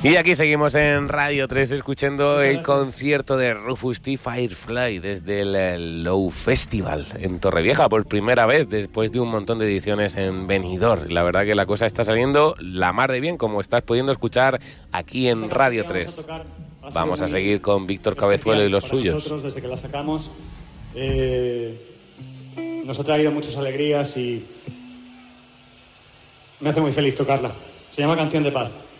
Y aquí seguimos en Radio 3 escuchando el concierto de Rufus T. Firefly desde el Low Festival en Torrevieja por primera vez después de un montón de ediciones en Benidorm. La verdad que la cosa está saliendo la mar de bien, como estás pudiendo escuchar aquí en Radio 3. Vamos a seguir con Víctor Cabezuelo y los suyos. Nosotros, desde que la sacamos, nos ha traído muchas alegrías y me hace muy feliz tocarla. Se llama Canción de Paz.